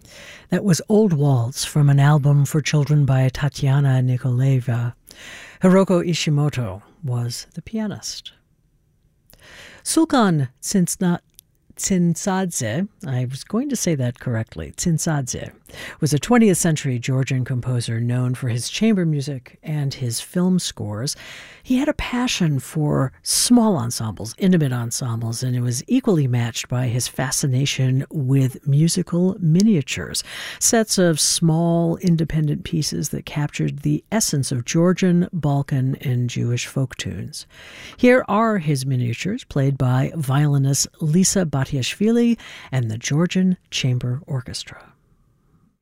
That was Old Waltz from an album for children by Tatiana Nikolaeva. Hiroko Ishimoto was the pianist. Sulkan Tsintsadze, I was going to say that correctly, Tsintsadze, was a 20th century Georgian composer known for his chamber music and his film scores. He had a passion for small ensembles, intimate ensembles, and it was equally matched by his fascination with musical miniatures, sets of small independent pieces that captured the essence of Georgian, Balkan, and Jewish folk tunes. Here are his miniatures played by violinist Lisa Batiashvili and the Georgian Chamber Orchestra.